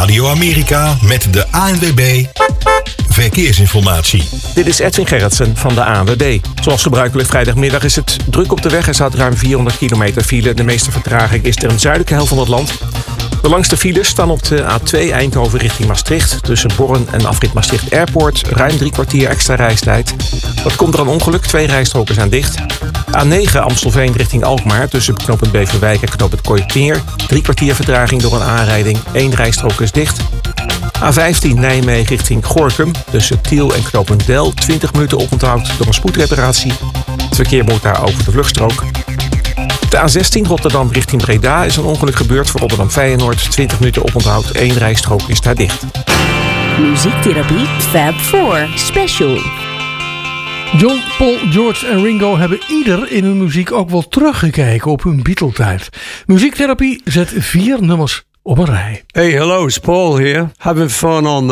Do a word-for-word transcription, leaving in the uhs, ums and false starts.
Radio Amerika met de A N W B Verkeersinformatie. Dit is Edwin Gerritsen van de A N W B. Zoals gebruikelijk vrijdagmiddag is het druk op de weg. Er staat ruim vierhonderd kilometer file. De meeste vertraging is er in de zuidelijke helft van het land. De langste files staan op de A twee Eindhoven richting Maastricht. Tussen Borren en afrit Maastricht Airport. Ruim drie kwartier extra reistijd. Dat komt door een ongeluk. Twee rijstroken zijn dicht. A negen Amstelveen richting Alkmaar. Tussen knooppunt Beverwijk en knooppunt Kooimeer. Drie kwartier vertraging door een aanrijding. Eén rijstrook is dicht. A vijftien Nijmegen richting Gorinchem. Tussen Tiel en knooppunt Del. twintig minuten oponthoud door een spoedreparatie. Het verkeer moet daar over de vluchtstrook. De A zestien Rotterdam richting Breda is een ongeluk gebeurd voor Rotterdam Feyenoord. twintig minuten oponthoud, één rijstrook is daar dicht. Muziektherapie Fab four Special. John, Paul, George en Ringo hebben ieder in hun muziek ook wel teruggekeken op hun Beatle-tijd. Muziektherapie zet vier nummers op een rij. Hey, hello, it's Paul here. Having fun on the